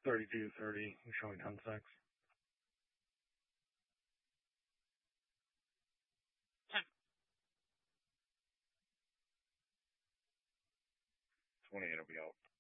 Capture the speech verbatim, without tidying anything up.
thirty-two thirty, showing ten six. ten. twenty-eight will be out.